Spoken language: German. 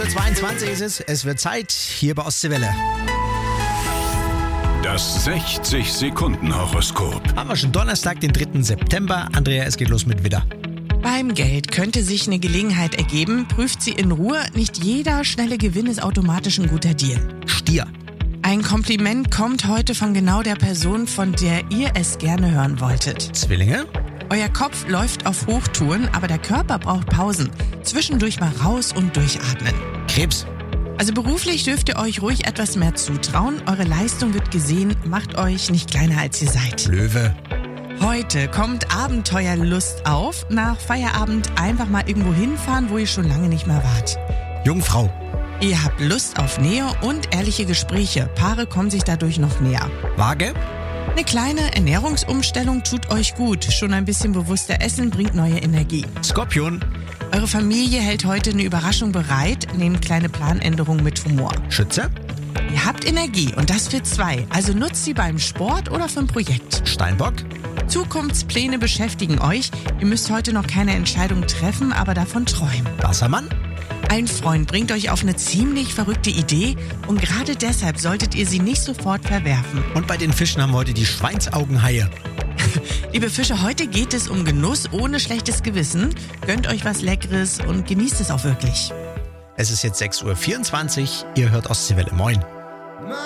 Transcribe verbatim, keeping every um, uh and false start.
Uhr zweiundzwanzig ist es. Es wird Zeit hier bei Ostseewelle. Das sechzig-Sekunden-Horoskop. Haben wir schon Donnerstag, den dritten September. Andrea, es geht los mit Widder. Beim Geld könnte sich eine Gelegenheit ergeben. Prüft sie in Ruhe. Nicht jeder schnelle Gewinn ist automatisch ein guter Deal. Stier. Ein Kompliment kommt heute von genau der Person, von der ihr es gerne hören wolltet. Zwillinge. Euer Kopf läuft auf Hochtouren, aber der Körper braucht Pausen. Zwischendurch mal raus und durchatmen. Krebs. Also beruflich dürft ihr euch ruhig etwas mehr zutrauen. Eure Leistung wird gesehen, macht euch nicht kleiner als ihr seid. Löwe. Heute kommt Abenteuerlust auf. Nach Feierabend einfach mal irgendwo hinfahren, wo ihr schon lange nicht mehr wart. Jungfrau. Ihr habt Lust auf Nähe und ehrliche Gespräche. Paare kommen sich dadurch noch näher. Waage. Eine kleine Ernährungsumstellung tut euch gut. Schon ein bisschen bewusster essen bringt neue Energie. Skorpion. Eure Familie hält heute eine Überraschung bereit. Nehmt kleine Planänderungen mit Humor. Schütze. Ihr habt Energie und das für zwei. Also nutzt sie beim Sport oder für ein Projekt. Steinbock. Zukunftspläne beschäftigen euch. Ihr müsst heute noch keine Entscheidung treffen, aber davon träumen. Wassermann. Ein Freund bringt euch auf eine ziemlich verrückte Idee und gerade deshalb solltet ihr sie nicht sofort verwerfen. Und bei den Fischen haben wir heute die Schweinsaugenhaie. Liebe Fische, heute geht es um Genuss ohne schlechtes Gewissen. Gönnt euch was Leckeres und genießt es auch wirklich. Es ist jetzt sechs Uhr vierundzwanzig. Ihr hört Ostseewelle. Moin.